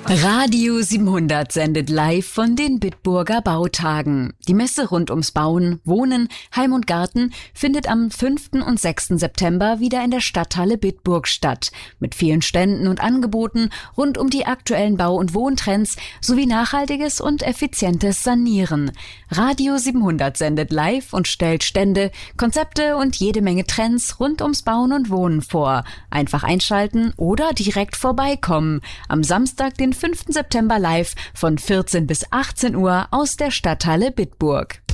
Radio 700 sendet live von den Bitburger Bautagen. Die Messe rund ums Bauen, Wohnen, Heim und Garten findet am 5. und 6. September wieder in der Stadthalle Bitburg statt. Mit vielen Ständen und Angeboten rund um die aktuellen Bau- und Wohntrends sowie nachhaltiges und effizientes Sanieren. Radio 700 sendet live und stellt Stände, Konzepte und jede Menge Trends rund ums Bauen und Wohnen vor. Einfach einschalten oder direkt vorbeikommen. Am Samstag, den 5. September live von 14 bis 18 Uhr aus der Stadthalle Bitburg.